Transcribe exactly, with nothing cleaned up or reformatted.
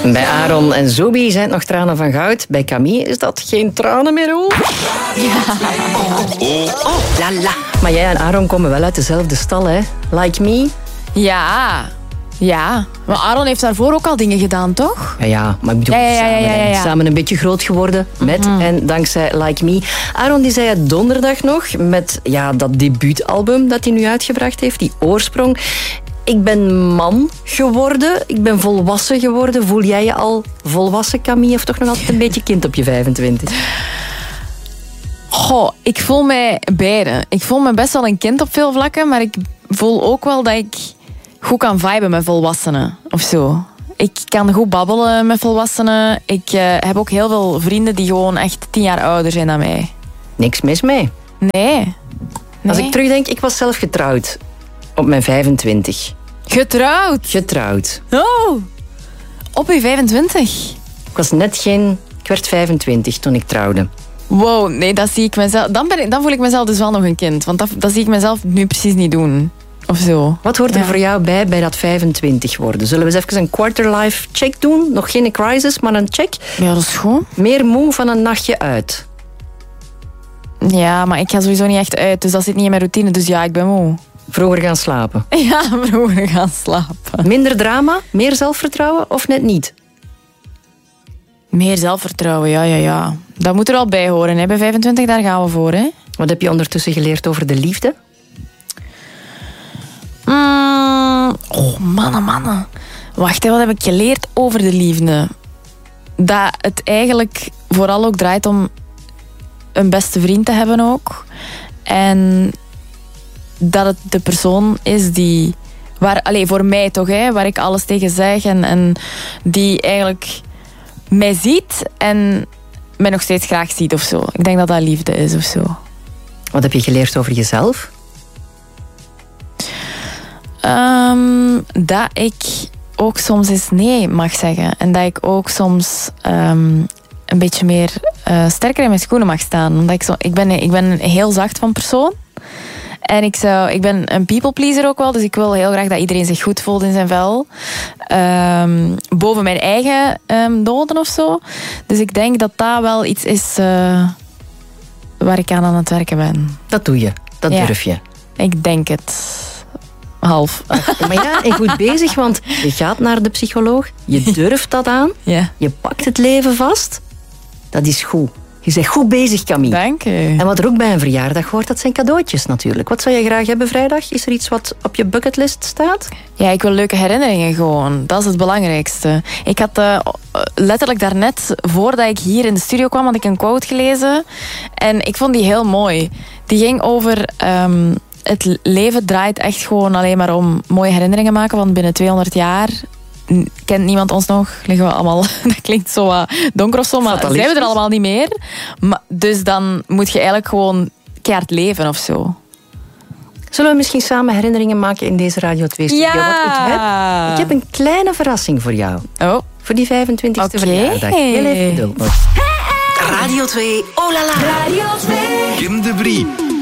Bij Aaron en Zobi zijn het nog tranen van goud. Bij Camille is dat geen tranen meer, hoor. Ja. Oh, oh, la la. Maar jij en Aaron komen wel uit dezelfde stal, hè? Like me? Ja, ja. Maar Aaron heeft daarvoor ook al dingen gedaan, toch? Ja, ja, maar ik bedoel, ja, ja, ja, samen, ja, ja, ja. samen een beetje groot geworden. Met mm-hmm. en dankzij Like Me. Aaron die zei het donderdag nog met ja, dat debuutalbum dat hij nu uitgebracht heeft, die Oorsprong. Ik ben man geworden, ik ben volwassen geworden. Voel jij je al volwassen, Camille, of toch nog altijd een beetje kind op je vijfentwintig? Goh, ik voel mij beide. Ik voel me best wel een kind op veel vlakken, maar ik voel ook wel dat ik goed kan viben met volwassenen of zo. Ik kan goed babbelen met volwassenen. Ik uh, heb ook heel veel vrienden die gewoon echt tien jaar ouder zijn dan mij. Niks mis mee. Nee. nee. Als ik terugdenk, ik was zelf getrouwd. Op mijn vijfentwintig. Getrouwd? Getrouwd. Oh, op je vijfentwintig? Ik was net geen... Ik werd vijfentwintig toen ik trouwde. Wow, nee, dat zie ik mezelf... Dan, ben ik, dan voel ik mezelf dus wel nog een kind. Want dat, dat zie ik mezelf nu precies niet doen. Of zo. Wat hoort er ja. voor jou bij, bij dat vijfentwintig worden? Zullen we eens even een quarter-life check doen? Nog geen crisis, maar een check. Ja, dat is goed. Meer moe van een nachtje uit. Ja, maar ik ga sowieso niet echt uit. Dus dat zit niet in mijn routine. Dus ja, ik ben moe. Vroeger gaan slapen. Ja, vroeger gaan slapen. Minder drama, meer zelfvertrouwen of net niet? Meer zelfvertrouwen, ja, ja, ja. Dat moet er al bij horen. Hè. Bij vijfentwintig, daar gaan we voor. Hè. Wat heb je ondertussen geleerd over de liefde? Mm, oh, mannen, mannen. Wacht, hè, wat heb ik geleerd over de liefde? Dat het eigenlijk vooral ook draait om een beste vriend te hebben ook. En dat het de persoon is die... Waar, allez, voor mij toch, hè, waar ik alles tegen zeg. En, en die eigenlijk mij ziet en mij nog steeds graag ziet of zo. Ik denk dat dat liefde is of zo. Wat heb je geleerd over jezelf? Um, dat ik ook soms eens nee mag zeggen. En dat ik ook soms um, een beetje meer uh, sterker in mijn schoenen mag staan. Omdat ik, zo, ik, ben, ik ben een heel zacht van persoon. En ik, zou, ik ben een people pleaser ook wel. Dus ik wil heel graag dat iedereen zich goed voelt in zijn vel. Um, boven mijn eigen um, noden of zo. Dus ik denk dat dat wel iets is uh, waar ik aan aan het werken ben. Dat doe je. Dat ja. durf je. Ik denk het. Half. Maar ja, en goed bezig, want je gaat naar de psycholoog. Je durft dat aan. Ja. Je pakt het leven vast. Dat is goed. Je bent goed bezig, Camille. Dank u. En wat er ook bij een verjaardag hoort, dat zijn cadeautjes natuurlijk. Wat zou je graag hebben vrijdag? Is er iets wat op je bucketlist staat? Ja, ik wil leuke herinneringen gewoon. Dat is het belangrijkste. Ik had uh, letterlijk daarnet, voordat ik hier in de studio kwam, had ik een quote gelezen. En ik vond die heel mooi. Die ging over... Um, het leven draait echt gewoon alleen maar om mooie herinneringen maken. Want binnen tweehonderd jaar kent niemand ons nog. Liggen we allemaal... Dat klinkt zo uh, donker of zo, maar zijn we er allemaal niet meer. Maar, dus dan moet je eigenlijk gewoon keihard leven of zo. Zullen we misschien samen herinneringen maken in deze Radio twee-studio? Ja. Wat ik heb? Ik heb een kleine verrassing voor jou. Oh. Voor die vijfentwintigste Okay. verjaardag. Heel even geduld nog. Radio twee, oh la la. Radio twee. Kim de Brie.